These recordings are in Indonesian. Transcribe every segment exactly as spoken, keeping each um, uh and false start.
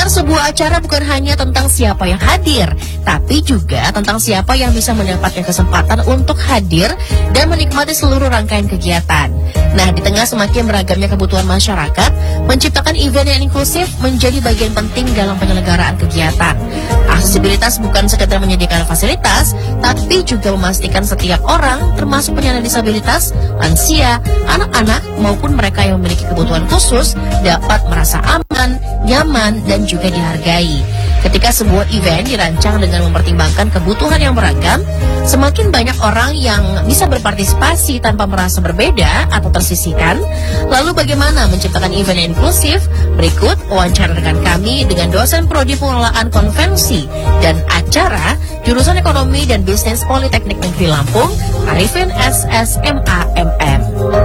sebuah acara bukan hanya tentang siapa yang hadir, tapi juga tentang siapa yang bisa mendapatkan kesempatan untuk hadir dan menikmati seluruh rangkaian kegiatan. Nah, di tengah semakin beragamnya kebutuhan masyarakat, menciptakan event yang inklusif menjadi bagian penting dalam penyelenggaraan kegiatan. Aksesibilitas bukan sekedar menyediakan fasilitas, tapi juga memastikan setiap orang, termasuk penyandang disabilitas, lansia, anak-anak, maupun mereka yang memiliki kebutuhan khusus, dapat merasa aman, nyaman, dan juga dihargai. Ketika sebuah event dirancang dengan mempertimbangkan kebutuhan yang beragam, semakin banyak orang yang bisa berpartisipasi tanpa merasa berbeda atau tersisihkan. Lalu bagaimana menciptakan event yang inklusif? Berikut wawancara dengan kami dengan dosen Prodi Pengelolaan Konvensi dan Acara Jurusan Ekonomi dan Bisnis Politeknik Negeri Lampung, Arifin S S M A M M.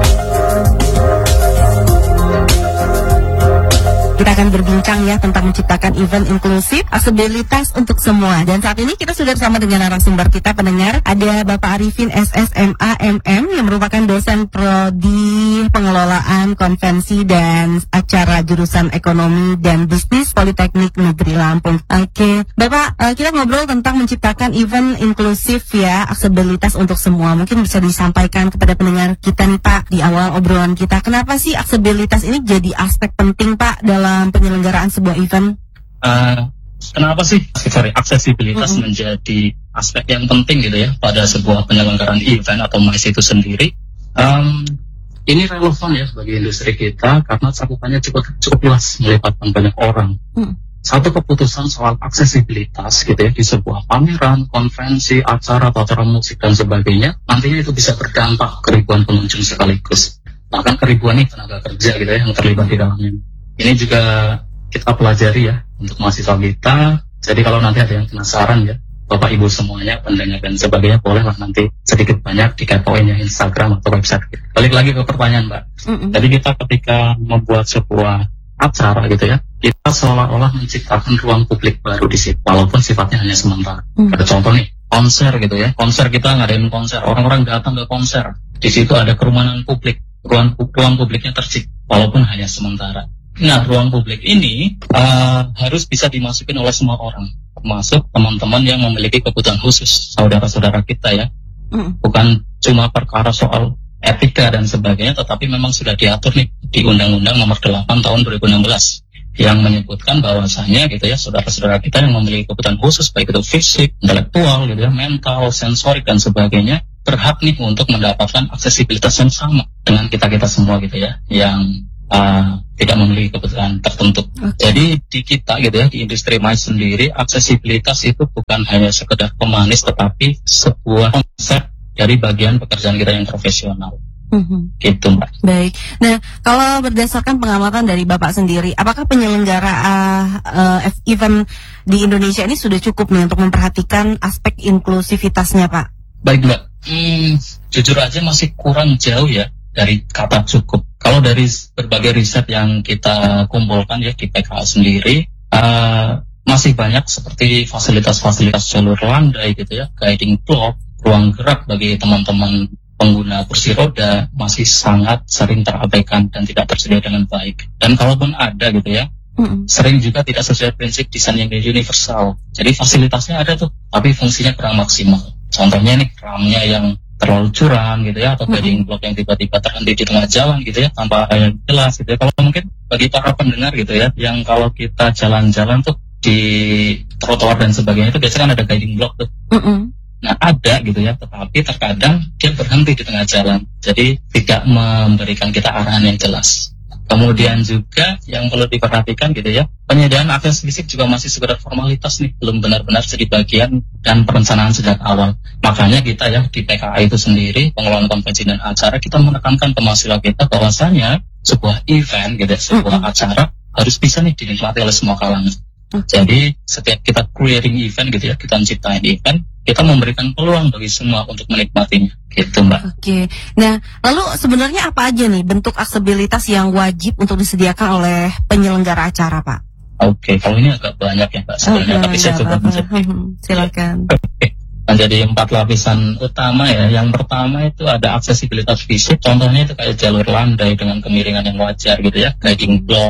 Kita akan berbincang ya tentang menciptakan event inklusif, aksesibilitas untuk semua. Dan saat ini kita sudah bersama dengan narasumber kita pendengar. Ada Bapak Arifin S S M A M M yang merupakan dosen Prodi Pengelolaan Konvensi dan Acara Jurusan Ekonomi dan Bisnis Politeknik Negeri Lampung. Oke, Bapak, uh, kita ngobrol tentang menciptakan event inklusif ya, aksesibilitas untuk semua. Mungkin bisa disampaikan kepada pendengar kita nih Pak di awal obrolan kita. Kenapa sih aksesibilitas ini jadi aspek penting Pak dalam dalam penyelenggaraan sebuah event? Uh, kenapa sih sorry, aksesibilitas mm-hmm. menjadi aspek yang penting gitu ya pada sebuah penyelenggaraan event atau M I C E itu sendiri? Um, ini relevan ya bagi industri kita karena cakupannya cukup cukup luas, melibatkan banyak orang. Mm. Satu keputusan soal aksesibilitas gitu ya di sebuah pameran, konferensi, acara, atau acara musik dan sebagainya, nantinya itu bisa berdampak ke ribuan pengunjung sekaligus. Bahkan ke ribuan nih tenaga kerja gitu ya yang terlibat di dalamnya. Ini juga kita pelajari ya untuk mahasiswa kita. Jadi kalau nanti ada yang penasaran ya, Bapak Ibu semuanya, pendengar dan sebagainya, bolehlah nanti sedikit banyak dikepoin ya Instagram atau website kita. Balik lagi ke pertanyaan Mbak. Mm-hmm. Jadi kita ketika membuat sebuah acara gitu ya, kita seolah-olah menciptakan ruang publik baru di situ, walaupun sifatnya hanya sementara. Mm-hmm. Ada contoh nih, konser gitu ya. Konser kita ngadain konser, orang-orang datang ke konser. Di situ ada kerumunan publik, ruang, ruang publiknya tercipta, walaupun hanya sementara. Nah, ruang publik ini uh, harus bisa dimasukin oleh semua orang, termasuk teman-teman yang memiliki kebutuhan khusus, saudara-saudara kita ya. Mm. Bukan cuma perkara soal etika dan sebagainya, tetapi memang sudah diatur nih di Undang-Undang Nomor delapan Tahun dua ribu enam belas yang menyebutkan bahwasanya gitu ya, saudara-saudara kita yang memiliki kebutuhan khusus, baik itu fisik, intelektual, gitu ya, mental, sensorik dan sebagainya, berhak nih untuk mendapatkan aksesibilitas yang sama dengan kita-kita semua gitu ya, yang Uh, tidak memiliki kebutuhan tertentu. Okay. Jadi di kita gitu ya, di industri M I C E sendiri, aksesibilitas itu bukan hanya sekedar pemanis, tetapi sebuah konsep dari bagian pekerjaan kita yang profesional. Mm-hmm. Gitu Mbak. Baik. Nah, kalau berdasarkan pengamatan dari Bapak sendiri, apakah penyelenggara uh, uh, event di Indonesia ini sudah cukup nih untuk memperhatikan aspek inklusivitasnya Pak? Baik Mbak. Hmm, jujur aja masih kurang jauh ya dari kata cukup. Kalau dari berbagai riset yang kita kumpulkan ya di P K A sendiri, uh, masih banyak seperti fasilitas-fasilitas jalur landai gitu ya, guiding block, ruang gerak bagi teman-teman pengguna kursi roda masih sangat sering terabaikan dan tidak tersedia dengan baik. Dan kalaupun ada gitu ya, mm-hmm. sering juga tidak sesuai prinsip desain yang universal. Jadi fasilitasnya ada tuh, tapi fungsinya kurang maksimal. Contohnya nih, ramnya yang terlalu curam gitu ya, atau guiding block yang tiba-tiba terhenti di tengah jalan gitu ya, tanpa yang jelas gitu ya. Kalau mungkin bagi para pendengar gitu ya, yang kalau kita jalan-jalan tuh di trotoar dan sebagainya itu biasanya kan ada guiding block tuh. Mm-hmm. Nah ada gitu ya, tetapi terkadang dia berhenti di tengah jalan, jadi tidak memberikan kita arahan yang jelas. Kemudian juga yang perlu diperhatikan gitu ya, penyediaan akses fisik juga masih sekedar formalitas nih, belum benar-benar jadi bagian dan perencanaan sejak awal. Makanya kita ya di P K A itu sendiri, pengelolaan konvensi dan acara, kita menekankan ke mahasiswa kita bahwasanya sebuah event gitu ya, sebuah mm-hmm. acara harus bisa nih dinikmati oleh semua kalangan. Okay. Jadi setiap kita creating event gitu ya, kita menciptakan event, kita memberikan peluang bagi semua untuk menikmatinya, gitu Mbak. Oke, okay. Nah lalu sebenarnya apa aja nih bentuk aksesibilitas yang wajib untuk disediakan oleh penyelenggara acara Pak? Oke, okay. Kalau ini agak banyak ya Mbak sebenarnya, okay, tapi saya coba menjadi. Silakan. Oke. Okay. Menjadi empat lapisan utama ya. Yang pertama itu ada aksesibilitas fisik, contohnya itu kayak jalur landai dengan kemiringan yang wajar gitu ya, guiding block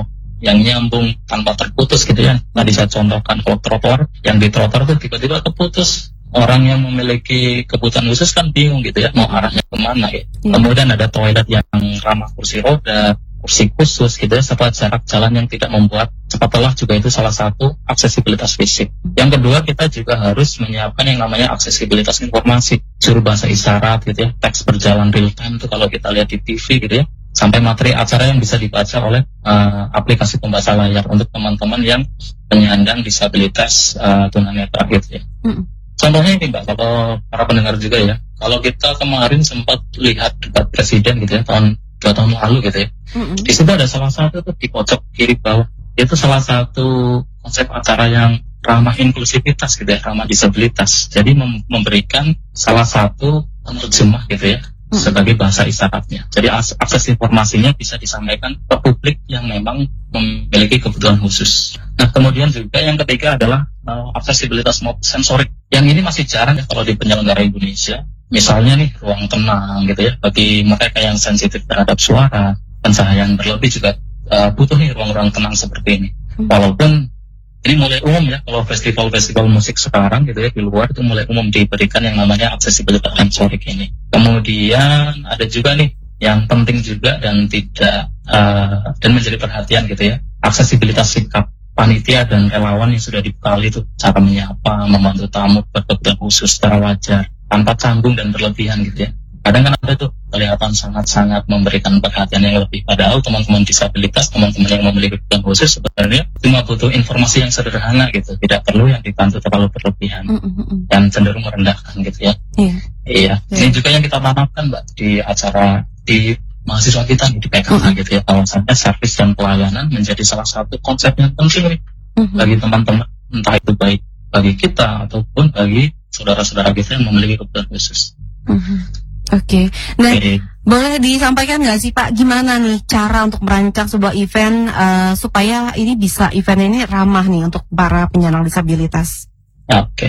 yang nyambung tanpa terputus gitu ya. Tadi saya contohkan kalau trotoar, yang di trotoar tuh tiba-tiba keputus. Orang yang memiliki kebutuhan khusus kan bingung gitu ya, mau arahnya kemana ya. Hmm. Kemudian ada toilet yang ramah kursi roda, kursi khusus gitu ya, serta jarak jalan yang tidak membuat cepat lelah juga itu salah satu aksesibilitas fisik. Yang kedua, kita juga harus menyiapkan yang namanya aksesibilitas informasi, juru bahasa isyarat gitu ya, teks berjalan real time itu kalau kita lihat di T V gitu ya, sampai materi acara yang bisa dibaca oleh uh, aplikasi pembaca layar untuk teman-teman yang penyandang disabilitas uh, tunanetra gitu ya. Hmm. Contohnya ini Mbak, kalau para pendengar juga ya, kalau kita kemarin sempat lihat debat presiden gitu ya, tahun dua tahun lalu gitu ya, mm-hmm. di situ ada salah satu tuh di pojok kiri bawah, itu salah satu konsep acara yang ramah inklusivitas gitu ya, ramah disabilitas. Jadi mem- memberikan salah satu penerjemah gitu ya, mm-hmm. sebagai bahasa isyaratnya. Jadi as- akses informasinya bisa disampaikan ke publik yang memang memiliki kebutuhan khusus. Nah, kemudian juga yang ketiga adalah uh, aksesibilitas sensorik. Yang ini masih jarang ya kalau di penyelenggara Indonesia. Misalnya nih, ruang tenang gitu ya, bagi mereka yang sensitif terhadap suara, pencahayaan berlebih juga uh, butuh nih ruang-ruang tenang seperti ini. Hmm. Walaupun ini mulai umum ya, kalau festival-festival musik sekarang gitu ya, di luar itu mulai umum diberikan yang namanya aksesibilitas sensorik ini. Kemudian ada juga nih, yang penting juga dan tidak uh, dan menjadi perhatian gitu ya, aksesibilitas sikap panitia dan relawan yang sudah dibekali itu cara menyapa, membantu tamu berkebutuhan khusus secara wajar tanpa canggung dan berlebihan gitu ya. Kadang kan ada tuh kelihatan sangat-sangat memberikan perhatian yang lebih, padahal teman-teman disabilitas, teman-teman yang memiliki kebutuhan khusus sebenarnya cuma butuh informasi yang sederhana gitu, tidak perlu yang dibantu terlalu berlebihan mm-hmm. dan cenderung merendahkan gitu ya. Yeah. Iya, yeah. Ini juga yang kita tanamkan Mbak di acara di mahasiswa kita nih di P K H mm-hmm. gitu ya, bahwasannya servis dan pelayanan menjadi salah satu konsep yang penting nih mm-hmm. bagi teman-teman, entah itu baik bagi kita ataupun bagi saudara-saudara kita yang memiliki kebutuhan khusus. Mm-hmm. Oke, okay. Nah okay. Boleh disampaikan nggak sih Pak, gimana nih cara untuk merancang sebuah event uh, supaya ini bisa event ini ramah nih untuk para penyandang disabilitas? Oke, okay.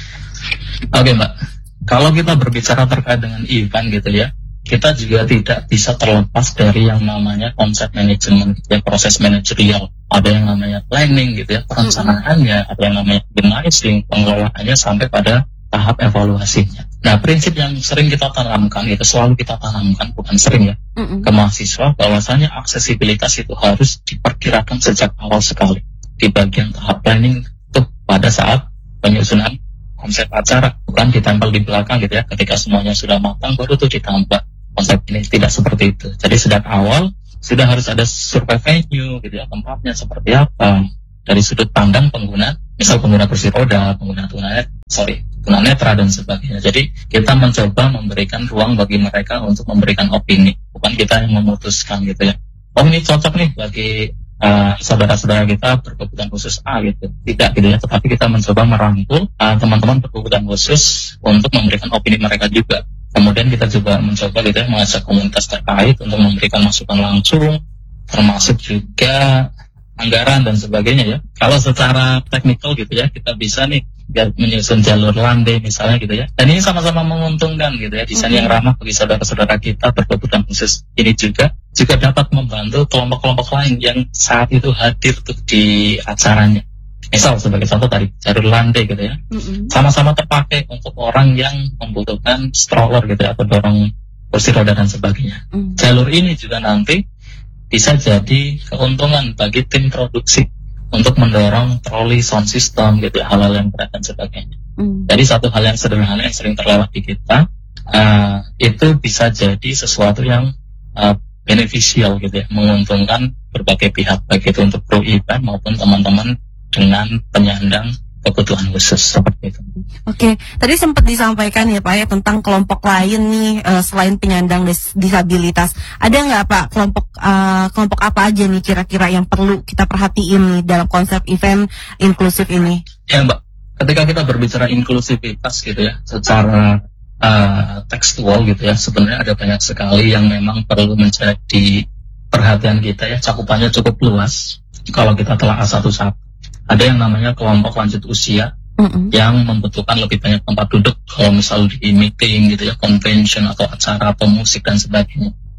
Oke okay, Mbak, kalau kita berbicara terkait dengan event gitu ya, kita juga tidak bisa terlepas dari yang namanya konsep manajemen, ya, proses manajerial. Ada yang namanya planning gitu ya, perencanaannya, ada yang namanya organizing, pengelolaannya sampai pada tahap evaluasinya. Nah, prinsip yang sering kita tanamkan itu selalu kita tanamkan, bukan sering ya, mm-hmm. ke mahasiswa, bahwasanya aksesibilitas itu harus diperkirakan sejak awal sekali di bagian tahap planning tuh pada saat penyusunan konsep acara, bukan ditempel di belakang gitu ya. Ketika semuanya sudah matang baru tuh ditambah konsep ini, tidak seperti itu. Jadi sejak awal sudah harus ada survei venue gitu ya, tempatnya seperti apa dari sudut pandang pengguna, misal pengguna kursi roda, pengguna tunanet, sorry, tunanetra dan sebagainya. Jadi kita mencoba memberikan ruang bagi mereka untuk memberikan opini, bukan kita yang memutuskan gitu ya. Oh ini cocok nih bagi uh, saudara-saudara kita berkebutuhan khusus A gitu, tidak gitu ya. Tetapi kita mencoba merangkul uh, teman-teman berkebutuhan khusus untuk memberikan opini mereka juga. Kemudian kita juga mencoba gitu ya mengajak komunitas terkait untuk memberikan masukan langsung, termasuk juga anggaran dan sebagainya ya. Kalau secara teknikal gitu ya, kita bisa nih biar menyusun jalur landai misalnya gitu ya. Dan ini sama-sama menguntungkan gitu ya, desain mm-hmm. yang ramah bagi saudara-saudara kita berkebutuhan khusus. Ini juga juga dapat membantu kelompok-kelompok lain yang saat itu hadir tuh di acaranya. Misal sebagai contoh tadi jalur landai gitu ya, mm-hmm. sama-sama terpakai untuk orang yang membutuhkan stroller gitu ya, atau dorong kursi roda dan sebagainya. Mm-hmm. Jalur ini juga nanti bisa jadi keuntungan bagi tim produksi untuk mendorong troli sound system gitu ya, hal-hal yang berat dan sebagainya. Mm. Jadi satu hal yang sederhana yang sering terlewat di kita, uh, itu bisa jadi sesuatu yang uh, beneficial gitu ya, menguntungkan berbagai pihak, baik itu untuk pro event maupun teman-teman dengan penyandang kebutuhan khusus seperti itu. Oke, tadi sempat disampaikan ya Pak ya tentang kelompok lain nih uh, selain penyandang dis- disabilitas. Ada nggak Pak kelompok uh, kelompok apa aja nih kira-kira yang perlu kita perhatiin nih dalam konsep event inklusif ini? Ya Mbak, ketika kita berbicara inklusivitas gitu ya, secara uh, tekstual gitu ya, sebenarnya ada banyak sekali yang memang perlu menjadi perhatian kita ya. Cakupannya cukup luas kalau kita telah satu-satu. Ada yang namanya kelompok lanjut usia mm-hmm. yang membutuhkan lebih banyak tempat duduk kalau misal di meeting gitu ya, convention atau acara atau musik dan sebagainya.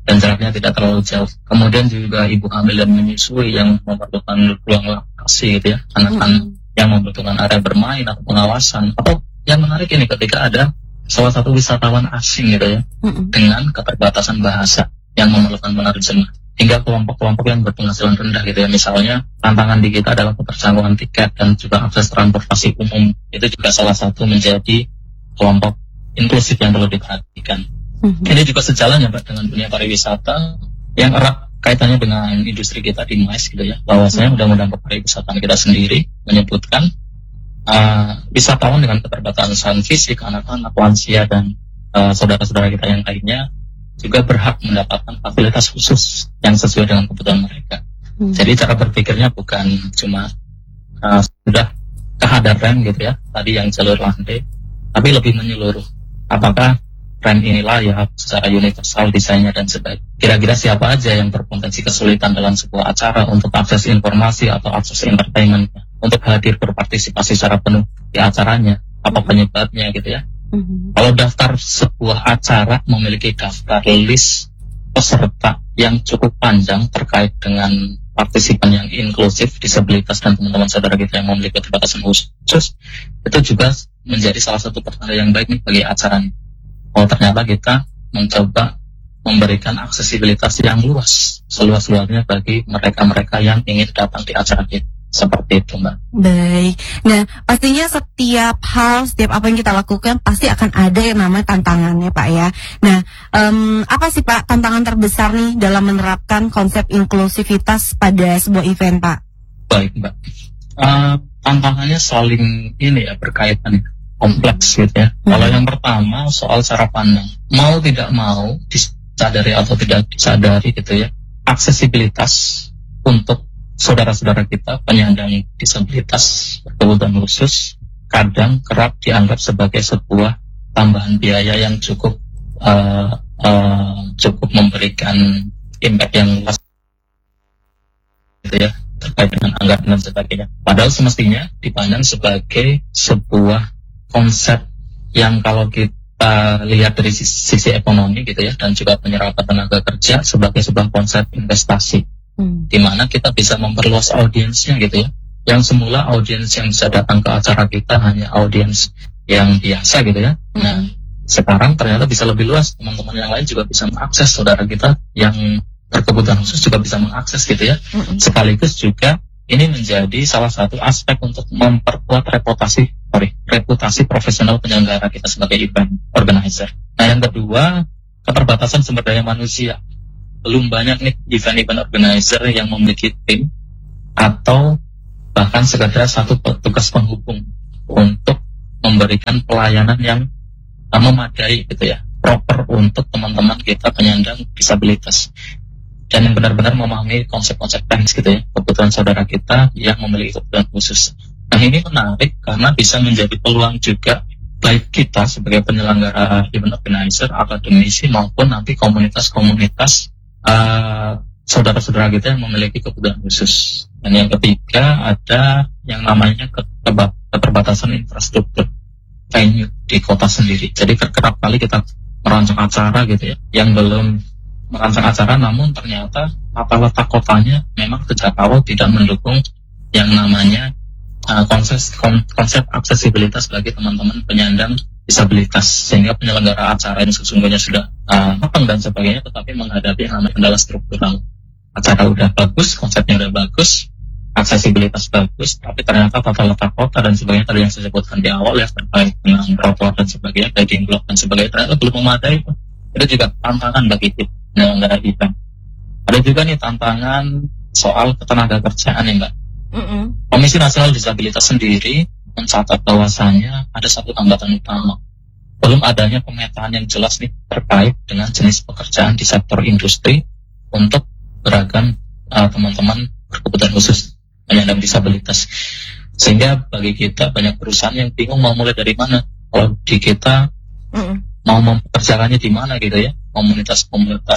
dan jaraknya tidak terlalu jauh. Kemudian juga ibu hamil dan menyusui yang memerlukan ruang laktasi gitu ya, anak-anak hmm. yang membutuhkan area bermain atau pengawasan. Atau yang menarik ini ketika ada salah satu wisatawan asing gitu ya, hmm. dengan keterbatasan bahasa yang memerlukan penerjemah, hingga kelompok-kelompok yang berpenghasilan rendah gitu ya. Misalnya tantangan di kita adalah keterjangkauan tiket dan juga akses transportasi umum, itu juga salah satu menjadi kelompok inklusif yang perlu diperhatikan. Mm-hmm. Ini juga sejalan ya Mbak dengan dunia pariwisata yang erat kaitannya dengan industri kita di M I C E gitu ya. Bahwasanya mm-hmm. Undang-Undang Pariwisata kita sendiri menyebutkan uh, wisatawan dengan keterbatasan fisik, anak-anak, lansia dan uh, saudara-saudara kita yang lainnya juga berhak mendapatkan fasilitas khusus yang sesuai dengan kebutuhan mereka. Mm-hmm. Jadi cara berpikirnya bukan cuma uh, sudah kehadapan gitu ya, tadi yang jalur landai, tapi lebih menyeluruh. Apakah tren ini layak secara universal desainnya dan sebagainya. Kira-kira siapa aja yang berpotensi kesulitan dalam sebuah acara untuk akses informasi atau akses entertainment, untuk hadir berpartisipasi secara penuh di acaranya, apa penyebabnya gitu ya. Mm-hmm. Kalau daftar sebuah acara memiliki daftar list peserta yang cukup panjang terkait dengan partisipan yang inklusif, disabilitas dan teman-teman saudara kita yang memiliki keterbatasan khusus, itu juga menjadi salah satu pertanda yang baik nih bagi acara ini. Oh ternyata kita mencoba memberikan aksesibilitas yang luas, seluas-luasnya bagi mereka-mereka yang ingin datang di acara kita. Seperti itu Mbak. Baik, nah pastinya setiap hal, setiap apa yang kita lakukan pasti akan ada yang namanya tantangannya Pak ya. Nah um, apa sih Pak tantangan terbesar nih dalam menerapkan konsep inklusivitas pada sebuah event Pak? Baik Mbak, uh, tantangannya saling ini ya berkaitan kompleks gitu ya. Hmm. Kalau yang pertama soal cara pandang, mau tidak mau disadari atau tidak disadari gitu ya, aksesibilitas untuk saudara-saudara kita penyandang disabilitas berkebutuhan khusus kadang kerap dianggap sebagai sebuah tambahan biaya yang cukup uh, uh, cukup memberikan impact yang luas gitu ya, terkait dengan anggaran dan sebagainya. Padahal semestinya dipandang sebagai sebuah konsep yang kalau kita lihat dari sisi, sisi ekonomi gitu ya, dan juga penyerapan tenaga kerja sebagai sebuah konsep investasi, hmm. di mana kita bisa memperluas audiensnya gitu ya. Yang semula audiens yang bisa datang ke acara kita hanya audiens yang biasa gitu ya. Hmm. Nah, sekarang ternyata bisa lebih luas, teman-teman yang lain juga bisa mengakses, saudara kita yang berkebutuhan khusus juga bisa mengakses gitu ya. Hmm. Sekaligus juga ini menjadi salah satu aspek untuk memperkuat reputasi, sorry, reputasi profesional penyelenggara kita sebagai event organizer. Nah, yang kedua, keterbatasan sumber daya manusia. Belum banyak nih event-event organizer yang memiliki tim atau bahkan sekedar satu petugas penghubung untuk memberikan pelayanan yang memadai gitu ya, proper untuk teman-teman kita penyandang disabilitas. Dan yang benar-benar memahami konsep-konsep teknis gitu ya, kebutuhan saudara kita yang memiliki kebutuhan khusus. Nah ini menarik karena bisa menjadi peluang juga baik kita sebagai penyelenggara event organizer, akademisi maupun nanti komunitas-komunitas uh, saudara-saudara kita yang memiliki kebutuhan khusus. Dan yang ketiga ada yang namanya keterbatasan infrastruktur venue di kota sendiri. Jadi kerap kali kita merancang acara gitu ya, yang belum merancang acara namun ternyata tata letak kotanya memang sejak awal tidak mendukung yang namanya uh, konsep konsep aksesibilitas bagi teman-teman penyandang disabilitas, sehingga penyelenggara acara yang sesungguhnya sudah uh, matang dan sebagainya, tetapi menghadapi yang namanya kendala struktural. Acara udah bagus, konsepnya udah bagus, aksesibilitas bagus, tapi ternyata tata letak kota dan sebagainya tadi yang saya sebutkan di awal ya, terkait dengan trotoar dan sebagainya, guiding block dan sebagainya ternyata belum memadai. Itu juga tantangan bagi kita penyelenggara event. Ada juga nih tantangan soal ketenaga kerjaan ya Mbak. Mm-mm. Komisi Nasional Disabilitas sendiri mencatat bahwasanya ada satu hambatan utama, belum adanya pemetaan yang jelas nih terkait dengan jenis pekerjaan di sektor industri untuk beragam uh, teman-teman berkebutuhan khusus penyandang disabilitas. Sehingga bagi kita banyak perusahaan yang bingung mau mulai dari mana. Kalau di kita Mm-mm. mau mempekerjakannya di mana gitu ya, komunitas-komunitas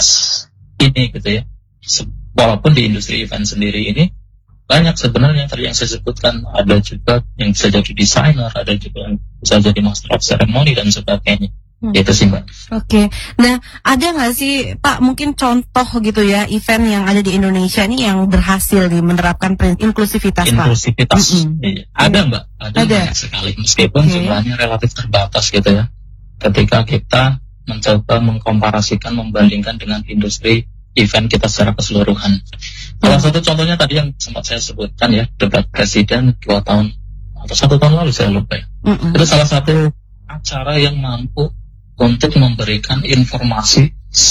ini gitu ya. Walaupun di industri event sendiri ini banyak sebenarnya tadi yang saya sebutkan, ada juga yang bisa jadi desainer, ada juga yang bisa jadi master of ceremony dan sebagainya. Hmm. Itu sih Mbak. Oke, nah ada nggak sih Pak mungkin contoh gitu ya event yang ada di Indonesia ini yang berhasil nih menerapkan prinsip inklusivitas Pak? Inklusivitas, Mm-mm. iya. Ada Mbak, ada, Ada. banyak sekali. Meskipun Oke. jumlahnya relatif terbatas gitu ya. Ketika kita mencoba mengkomparasikan, membandingkan dengan industri event kita secara keseluruhan. Salah satu contohnya tadi yang sempat saya sebutkan ya, debat presiden dua tahun atau satu tahun lalu saya lupa ya. Mm-mm. Itu salah satu acara yang mampu untuk memberikan informasi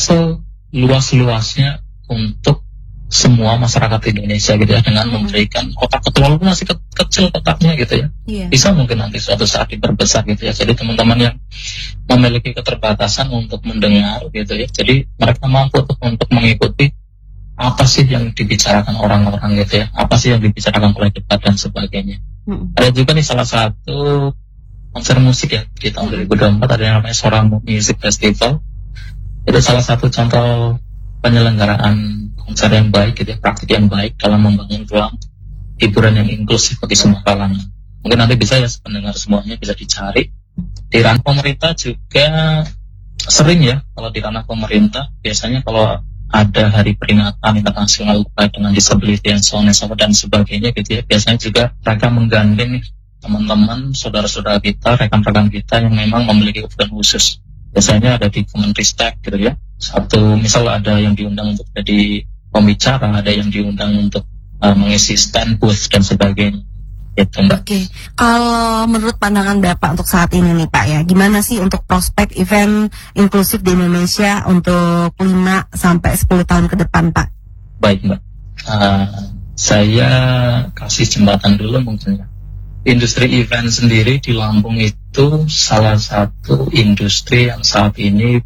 seluas-luasnya untuk semua masyarakat Indonesia gitu ya, dengan Hmm. memberikan kotak kecil, walaupun masih ke- kecil kotaknya gitu ya, Iya. bisa mungkin nanti suatu saat diperbesar gitu ya. Jadi teman-teman yang memiliki keterbatasan untuk mendengar gitu ya, jadi mereka mampu untuk, untuk mengikuti apa sih yang dibicarakan orang-orang gitu ya, apa sih yang dibicarakan oleh debat dan sebagainya. Mm-mm. Ada juga nih salah satu konser musik ya di tahun dua ribu dua puluh empat, ada yang namanya Soramu Music Festival. Itu salah satu contoh penyelenggaraan konser yang baik gitu ya, praktik yang baik dalam membangun ruang hiburan yang inklusif bagi semua kalangan. Mungkin nanti bisa ya pendengar semuanya bisa dicari. Di ranah pemerintah juga sering ya, kalau di ranah pemerintah biasanya kalau ada hari peringatan internasional terkait dengan disability and so on and so forth dan sebagainya gitu ya, biasanya juga mereka menggandeng nih teman-teman, saudara-saudara kita, rekan-rekan kita yang memang memiliki kebutuhan khusus. Biasanya ada di Kemenristek gitu ya. Satu, misal ada yang diundang untuk jadi pembicara, ada yang diundang untuk uh, mengisi stand booth dan sebagainya. Gitu Mbak. Oke, kalau menurut pandangan Bapak untuk saat ini nih Pak ya, gimana sih untuk prospek event inklusif di Indonesia untuk lima sampai sepuluh tahun ke depan Pak? Baik Mbak. Uh, saya kasih jembatan dulu mungkin ya. Industri event sendiri di Lampung itu salah satu industri yang saat ini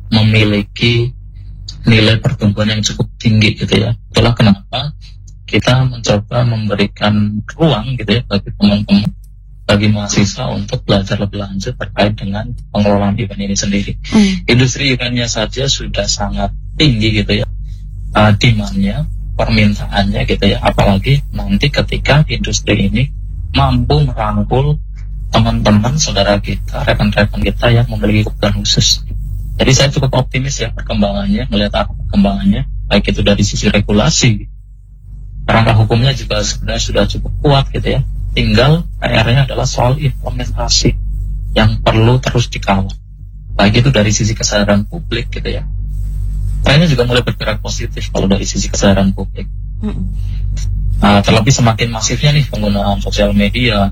memiliki nilai pertumbuhan yang cukup tinggi gitu ya. Itulah kenapa kita mencoba memberikan ruang gitu ya bagi teman-teman, bagi mahasiswa untuk belajar lebih lanjut terkait dengan pengelolaan event ini sendiri. Hmm. Industri eventnya saja sudah sangat tinggi gitu ya, uh, demand-nya, permintaannya gitu ya. Apalagi nanti ketika industri ini mampu merangkul teman-teman, saudara kita, rekan-rekan kita yang memiliki kebutuhan khusus. Jadi saya cukup optimis ya perkembangannya, melihat perkembangannya, baik itu dari sisi regulasi, kerangka hukumnya juga sebenarnya sudah cukup kuat gitu ya. Tinggal P R-nya adalah soal implementasi yang perlu terus dikawal, baik itu dari sisi kesadaran publik gitu ya. Trennya juga mulai bergerak positif kalau dari sisi kesadaran publik. Mm-mm. Nah, terlebih semakin masifnya nih penggunaan sosial media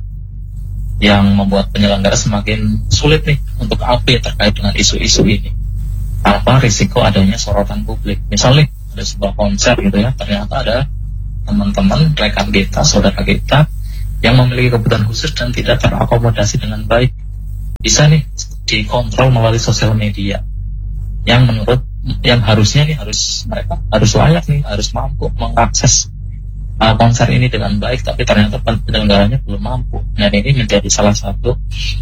yang membuat penyelenggara semakin sulit nih untuk update terkait dengan isu-isu ini tanpa risiko adanya sorotan publik. Misalnya ada sebuah konser gitu ya, ternyata ada teman-teman, rekan kita, saudara kita yang memiliki kebutuhan khusus dan tidak terakomodasi dengan baik. Bisa nih dikontrol melalui sosial media yang menurut yang harusnya nih harus mereka harus layak nih, harus mampu mengakses Uh, konser ini dengan baik, tapi ternyata penyelenggaranya belum mampu. Dan ini menjadi salah satu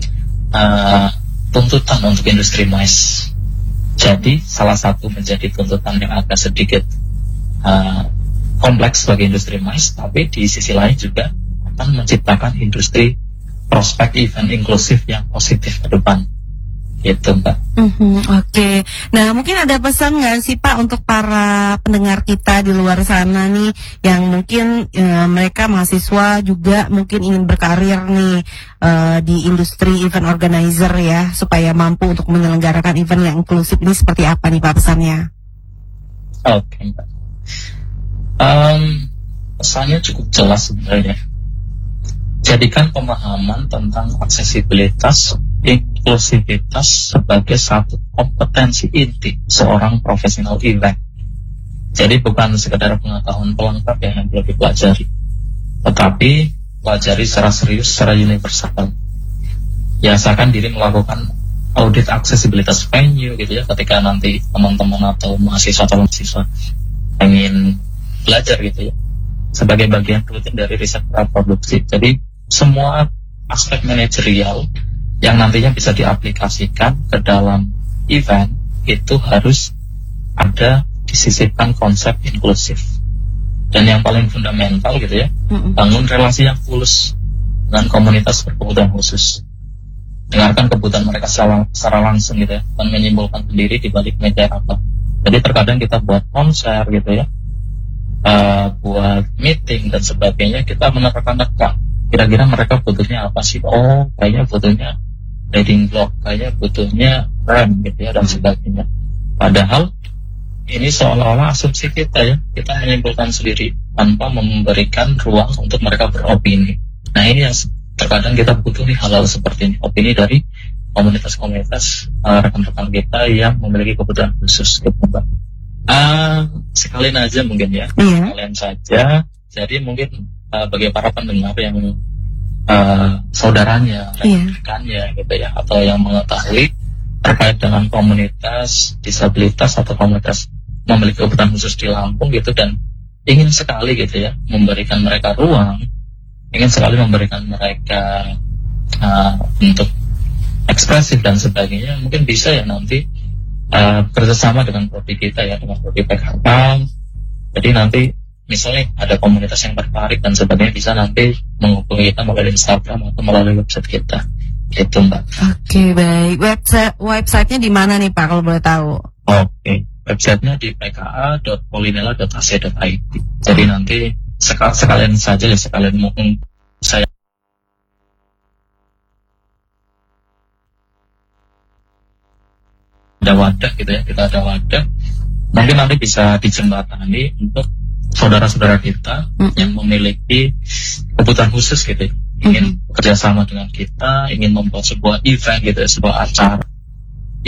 uh, tuntutan untuk industri MICE. Jadi salah satu menjadi tuntutan yang agak sedikit uh, kompleks bagi industri MICE, tapi di sisi lain juga akan menciptakan industri prospek event inklusif yang positif ke depan. Gitu Mbak. Mhm, Oke, nah mungkin ada pesan nggak sih Pak untuk para pendengar kita di luar sana nih yang mungkin eh, mereka mahasiswa juga mungkin ingin berkarir nih eh, di industri event organizer ya, supaya mampu untuk menyelenggarakan event yang inklusif ini seperti apa nih Pak pesannya? Oke Mbak. Um, pesannya cukup jelas sebenarnya. Jadikan pemahaman tentang aksesibilitas, inklusivitas sebagai satu kompetensi inti seorang profesional event. Jadi bukan sekedar pengetahuan pelengkap yang perlu dipelajari, tetapi pelajari secara serius, secara universal. Biasakan diri melakukan audit aksesibilitas venue gitu ya, ketika nanti teman-teman atau mahasiswa atau mahasiswa ingin belajar gitu ya, sebagai bagian rutin dari riset praproduksi. Jadi semua aspek manajerial yang nantinya bisa diaplikasikan ke dalam event itu harus ada disisipkan konsep inklusif. Dan yang paling fundamental gitu ya, bangun relasi yang tulus dengan komunitas berkebutuhan khusus. dengarkan kebutuhan mereka secara, secara langsung gitu ya, dan menyimpulkan sendiri di balik meja rapat. Jadi terkadang kita buat konser gitu ya, uh, buat meeting dan sebagainya, kita menerka-nerka kira-kira mereka butuhnya apa sih. Oh, kayaknya butuhnya reading block, kayaknya butuhnya RAM gitu ya, dan sebagainya. Padahal ini seolah-olah asumsi kita ya, kita menyimpulkan sendiri tanpa memberikan ruang untuk mereka beropini. Nah ini yang terkadang kita butuh nih, hal-hal seperti ini, opini dari komunitas-komunitas uh, rekan-rekan kita yang memiliki kebutuhan khusus gitu Mbak. Uh, sekalian aja mungkin ya, Iya. sekalian saja. Jadi mungkin uh, bagi para pendengar yang uh, saudaranya, Iya. rekan-rekannya gitu ya, atau yang mengetahui terkait dengan komunitas disabilitas atau komunitas memiliki kebutuhan khusus di Lampung gitu, dan ingin sekali gitu ya memberikan mereka ruang, ingin sekali memberikan mereka uh, untuk ekspresif dan sebagainya, mungkin bisa ya nanti uh, kerjasama dengan prodi kita ya, dengan prodi P K K. Jadi nanti misalnya ada komunitas yang tertarik dan sebagainya, bisa nanti menghubungi kita melalui Instagram atau melalui website kita gitu Mbak. Oke, baik. Website websitenya di mana nih Pak kalau boleh tahu? Oke, websitenya di p k a dot polinela dot a c dot i d. Jadi nanti sekal sekalian saja ya, sekalian mungkin saya ada wadah gitu ya, kita ada wadah, mungkin nanti bisa dijembatani untuk saudara-saudara kita Mm-mm. yang memiliki kebutuhan khusus gitu ya, ingin bekerja sama dengan kita, ingin membuat sebuah event gitu ya, sebuah acara